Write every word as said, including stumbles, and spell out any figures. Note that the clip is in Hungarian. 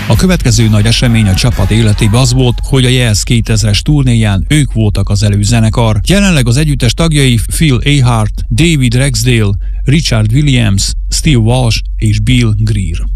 A következő nagy esemény a csapat életében az volt, hogy a Yes kétezres turnéján ők voltak az előzenekar. Jelenleg az együttes tagjai Phil Ehart, David Rexdale, Richard Williams, Steve Walsh és Bill Greer.